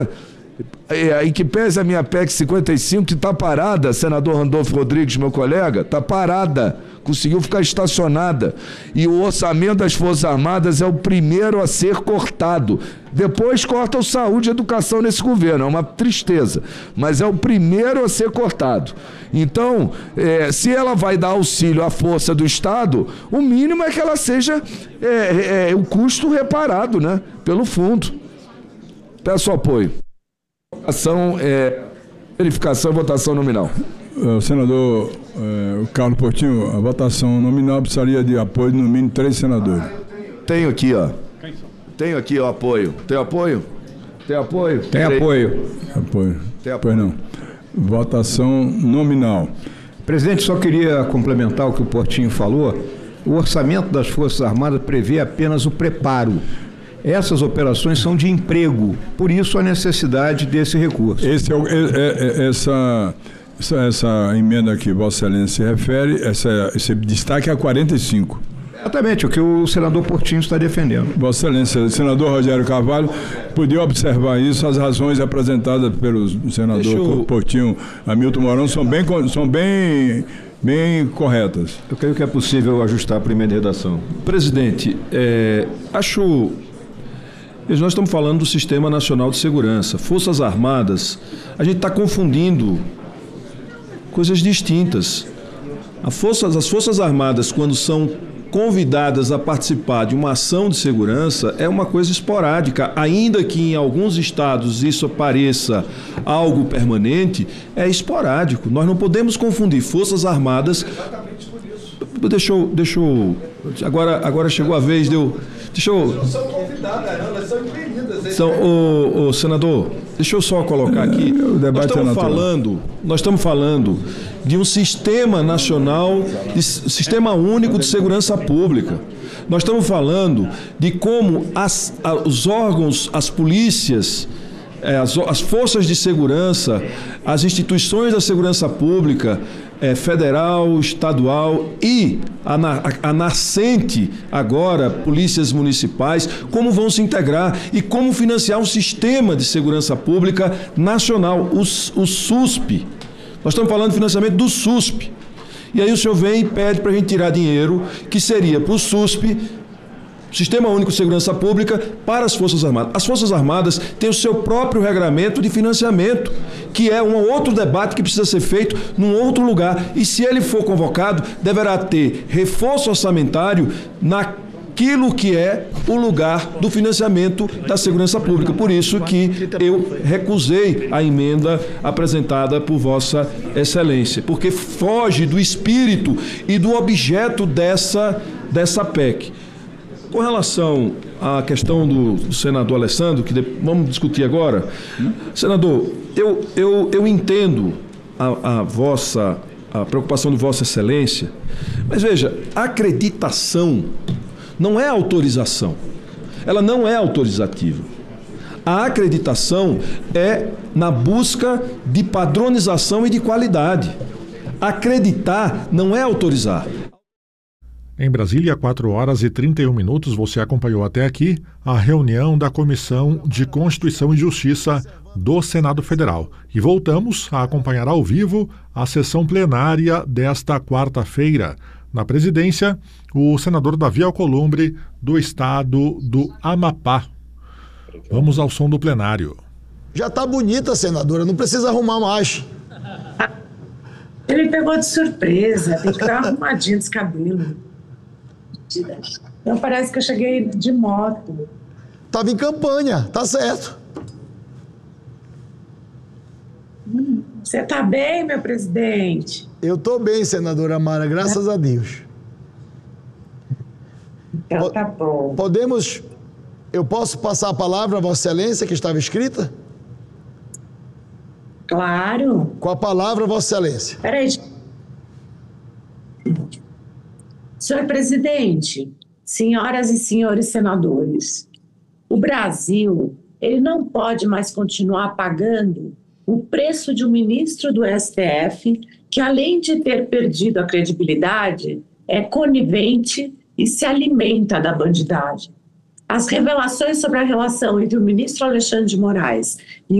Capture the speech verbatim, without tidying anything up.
E que pese a minha P E C cinquenta e cinco, que está parada, senador Randolfo Rodrigues, meu colega, está parada, conseguiu ficar estacionada. E o orçamento das Forças Armadas é o primeiro a ser cortado. Depois corta o saúde e educação nesse governo, é uma tristeza, mas é o primeiro a ser cortado. Então, é, se ela vai dar auxílio à força do Estado, o mínimo é que ela seja é, é, o custo reparado, né, pelo fundo. Peço apoio. Votação, é, verificação e votação nominal. O senador é, o Carlos Portinho, a votação nominal precisaria de apoio de no mínimo três senadores. Tenho aqui, ó. Tenho aqui o apoio. Tem apoio? Tem apoio? Tem apoio. Apoio. Tem apoio. Pois não. Votação nominal. Presidente, só queria complementar o que o Portinho falou. O orçamento das Forças Armadas prevê apenas o preparo. Essas operações são de emprego, por isso a necessidade desse recurso. Esse é, o, é, é, essa, essa, essa emenda que Vossa Excelência se refere, essa, esse destaque é a quarenta e cinco. Exatamente, o que o senador Portinho está defendendo. Vossa Excelência, o senador Rogério Carvalho podia observar isso, as razões apresentadas pelo senador eu... Portinho Hamilton Mourão são bem, são bem, bem corretas. Eu creio que é possível ajustar a primeira redação. Presidente, é, acho... Nós estamos falando do Sistema Nacional de Segurança. Forças Armadas, a gente está confundindo coisas distintas. A força, as Forças Armadas, quando são convidadas a participar de uma ação de segurança, é uma coisa esporádica. Ainda que em alguns estados isso pareça algo permanente, é esporádico. Nós não podemos confundir Forças Armadas... Deixa eu... Deixa eu agora, agora chegou a vez de eu... Deixa eu... Não são convidadas, não, elas são impedidas. São, o, o senador, deixa eu só colocar aqui. O debate nós estamos é falando, nós estamos falando de um sistema nacional, de, sistema único de segurança pública. Nós estamos falando de como as, os órgãos, as polícias, as, as forças de segurança, as instituições da segurança pública, É, federal, estadual e a, a, a nascente agora, polícias municipais, como vão se integrar e como financiar um sistema de segurança pública nacional, o, o SUSP. Nós estamos falando de financiamento do SUSP. E aí o senhor vem e pede para a gente tirar dinheiro que seria para o SUSP, Sistema Único de Segurança Pública, para as Forças Armadas. As Forças Armadas têm o seu próprio regramento de financiamento, que é um outro debate que precisa ser feito num outro lugar. E se ele for convocado, deverá ter reforço orçamentário naquilo que é o lugar do financiamento da segurança pública. Por isso que eu recusei a emenda apresentada por Vossa Excelência, porque foge do espírito e do objeto dessa, dessa P E C. Com relação à questão do, do senador Alessandro, que de, vamos discutir agora, senador, eu, eu, eu entendo a, a vossa a preocupação de Vossa Excelência, mas veja, acreditação não é autorização, ela não é autorizativa. A acreditação é na busca de padronização e de qualidade. Acreditar não é autorizar. Em Brasília, quatro horas e trinta e um minutos, você acompanhou até aqui a reunião da Comissão de Constituição e Justiça do Senado Federal. E voltamos a acompanhar ao vivo a sessão plenária desta quarta-feira. Na presidência, o senador Davi Alcolumbre, do estado do Amapá. Vamos ao som do plenário. Já está bonita, senadora, não precisa arrumar mais. Ele pegou de surpresa, tem que estar arrumadinho desse cabelo. Então parece que eu cheguei de moto. Estava em campanha, tá certo. Hum, você está bem, meu presidente? Eu estou bem, senadora Mara, graças a Deus. Então tá bom. Podemos... Eu posso passar a palavra a Vossa Excelência, que estava escrita? Claro. Com a palavra, Vossa Excelência. Peraí. Senhor presidente, senhoras e senhores senadores, o Brasil, ele não pode mais continuar pagando o preço de um ministro do S T F que, além de ter perdido a credibilidade, é conivente e se alimenta da bandidagem. As revelações sobre a relação entre o ministro Alexandre de Moraes e